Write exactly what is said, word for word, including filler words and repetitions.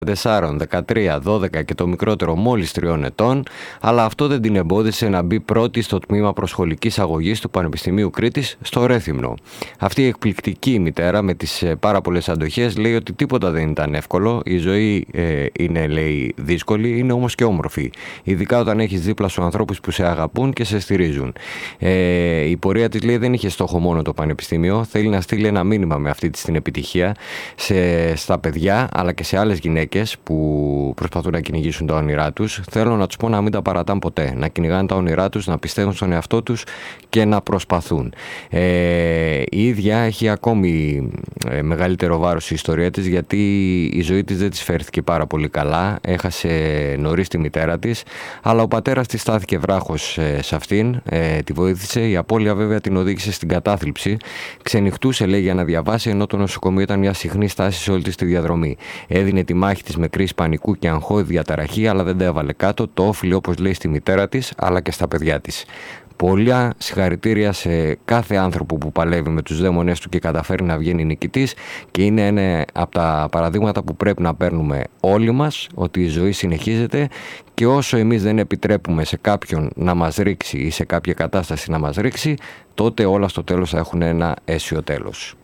τέσσερα, δεκατρία, δώδεκα και το μικρότερο μόλις τριών ετών, αλλά αυτό δεν την εμπόδισε να μπει πρώτη στο τμήμα προσχολικής αγωγής του Πανεπιστημίου Κρήτης στο Ρέθυμνο. Αυτή η εκπληκτική μητέρα με τις πάρα πολλές αντοχές λέει ότι τίποτα δεν ήταν εύκολο, η ζωή ε, είναι, λέει, δύσκολη, είναι όμως και όμορφη, ειδικά όταν έχεις δίπλα σου ανθρώπους που σε αγαπούν και σε στηρίζουν. Ε, η πορεία της, λέει, δεν είχε στόχο μόνο το Πανεπιστήμιο, θέλει να στείλει ένα μήνυμα με αυτή της την επιτυχία σε, στα παιδιά αλλά και σε άλλες γυναίκες που προσπαθούν να κυνηγήσουν τα όνειρά τους. Θέλω να τους πω να μην τα παρατάνε ποτέ, να κυνηγάνε τα όνειρά τους, να πιστεύουν στον εαυτό τους και να προσπαθούν. Ε, η ίδια έχει ακόμη ε, μεγαλύτερο βάρος η ιστορία της, γιατί η ζωή της δεν της φέρθηκε πάρα πολύ καλά. Έχασε νωρίς τη μητέρα της, αλλά ο πατέρας της στάθηκε βράχος ε, σε αυτήν, ε, τη βοήθησε. Η απώλεια βέβαια την οδήγησε στην κατάθλιψη. Ξενυχτούσε, λέει, για να διαβάσει, ενώ το νοσοκομείο ήταν μια συχνή στάση σε όλη της τη διαδρομή. Έδινε τη μάχη της με κρίση πανικού και αγχώδη διαταραχή, αλλά δεν τα έβαλε κάτω. Το όφιλε, όπως λέει, στη μητέρα της αλλά και στα παιδιά της. Πολλά συγχαρητήρια σε κάθε άνθρωπο που παλεύει με τους δαίμονές του και καταφέρει να βγαίνει νικητής, και είναι ένα από τα παραδείγματα που πρέπει να παίρνουμε όλοι μας, ότι η ζωή συνεχίζεται και όσο εμείς δεν επιτρέπουμε σε κάποιον να μας ρίξει ή σε κάποια κατάσταση να μας ρίξει, τότε όλα στο τέλος θα έχουν ένα αίσιο τέλος.